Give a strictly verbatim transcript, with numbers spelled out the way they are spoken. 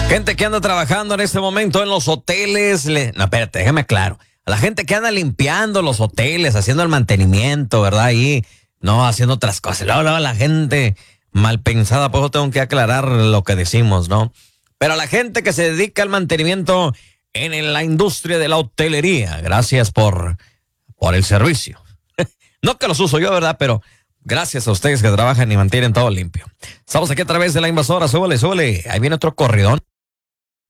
Gente que anda trabajando en este momento en los hoteles. Le... No, espérate, déjame claro. A la gente que anda limpiando los hoteles, haciendo el mantenimiento, ¿verdad? Ahí, no, haciendo otras cosas. Luego, luego la gente mal pensada, pues yo tengo que aclarar lo que decimos, ¿no? Pero a la gente que se dedica al mantenimiento en la industria de la hotelería, gracias por, por el servicio. No que los uso yo, ¿verdad? Pero gracias a ustedes que trabajan y mantienen todo limpio. Estamos aquí a través de La Invasora. Súbele, súbele. Ahí viene otro corridón.